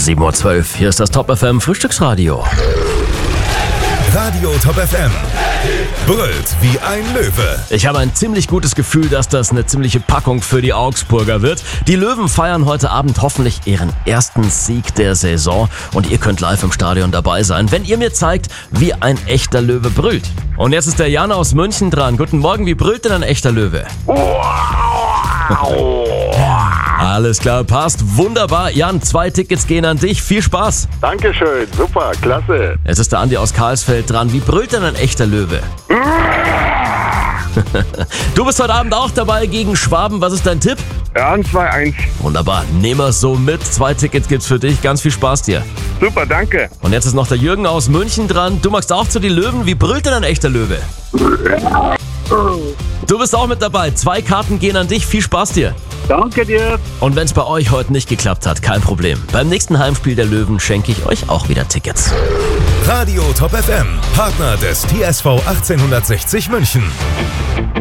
7:12 Uhr, hier ist das Top FM Frühstücksradio. Radio Top FM. Brüllt wie ein Löwe. Ich habe ein ziemlich gutes Gefühl, dass das eine ziemliche Packung für die Augsburger wird. Die Löwen feiern heute Abend hoffentlich ihren ersten Sieg der Saison und ihr könnt live im Stadion dabei sein, wenn ihr mir zeigt, wie ein echter Löwe brüllt. Und jetzt ist der Jan aus München dran. Guten Morgen, wie brüllt denn ein echter Löwe? Alles klar, passt. Wunderbar. Jan, 2 Tickets gehen an dich. Viel Spaß. Dankeschön, super, klasse. Jetzt ist der Andi aus Karlsfeld dran. Wie brüllt denn ein echter Löwe? Du bist heute Abend auch dabei gegen Schwaben. Was ist dein Tipp? Ja, 2-1. Wunderbar. Nehmen wir es so mit. 2 Tickets gibt's für dich. Ganz viel Spaß dir. Super, danke. Und jetzt ist noch der Jürgen aus München dran. Du magst auch zu den Löwen. Wie brüllt denn ein echter Löwe? Du bist auch mit dabei. 2 Karten gehen an dich. Viel Spaß dir. Danke dir. Und wenn es bei euch heute nicht geklappt hat, kein Problem. Beim nächsten Heimspiel der Löwen schenke ich euch auch wieder Tickets. Radio Top FM, Partner des TSV 1860 München.